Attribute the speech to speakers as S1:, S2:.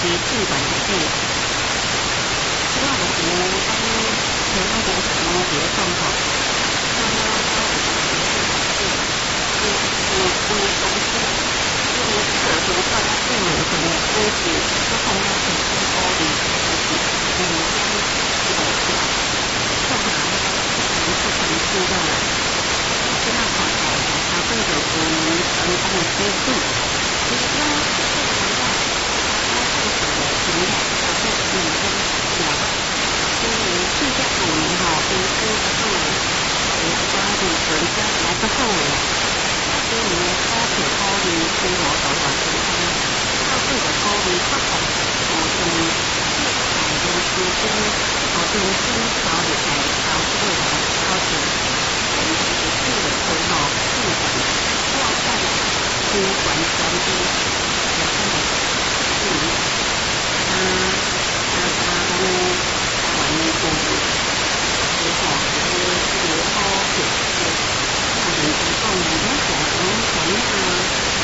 S1: 气管的肺。主要就是呢，台湾工厂呢这个状况，那么它有一些公司，因为特殊状况可能就是不同的很多玻璃干嘛呢？是城市的，知道好的，消费者不成功的接触，其实呢，这个呢，它更少的情感消费者跟聊，所以世界五年哈，公司的后也是关于存在来之后呢，所以呢，它挺高于规模高端的。